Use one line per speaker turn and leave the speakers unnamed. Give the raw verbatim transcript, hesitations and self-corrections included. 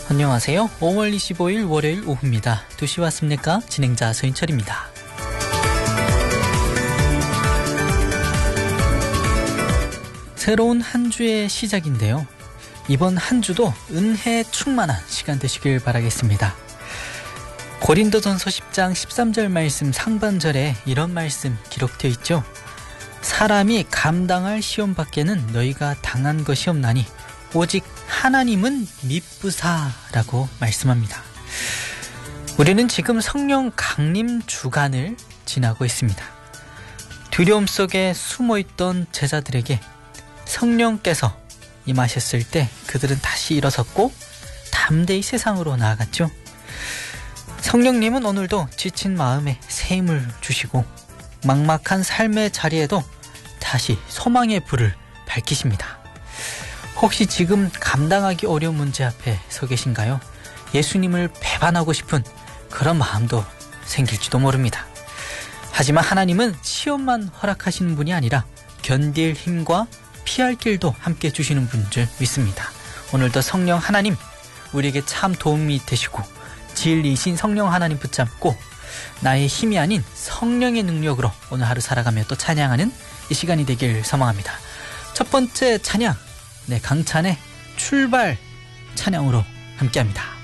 안녕하세요. 오월 이십오일 월요일 오후입니다. 두 시 왔습니까? 진행자 서인철입니다. 새로운 한 주의 시작인데요. 이번 한 주도 은혜에 충만한 시간 되시길 바라겠습니다. 고린도전서 십 장 십삼 절 말씀 상반절에 이런 말씀 기록되어 있죠. 사람이 감당할 시험 밖에는 너희가 당한 것이 없나니 오직 하나님은 미쁘사라고 말씀합니다. 우리는 지금 성령 강림 주간을 지나고 있습니다. 두려움 속에 숨어있던 제자들에게 성령께서 임하셨을 때 그들은 다시 일어섰고 담대히 세상으로 나아갔죠. 성령님은 오늘도 지친 마음에 새 힘을 주시고 막막한 삶의 자리에도 다시 소망의 불을 밝히십니다. 혹시 지금 감당하기 어려운 문제 앞에 서 계신가요? 예수님을 배반하고 싶은 그런 마음도 생길지도 모릅니다. 하지만 하나님은 시험만 허락하시는 분이 아니라 견딜 힘과 피할 길도 함께 주시는 분 줄 믿습니다. 오늘도 성령 하나님 우리에게 참 도움이 되시고 진리이신 성령 하나님 붙잡고 나의 힘이 아닌 성령의 능력으로 오늘 하루 살아가며 또 찬양하는 이 시간이 되길 소망합니다. 첫 번째 찬양, 네, 강찬의 출발 찬양으로 함께합니다.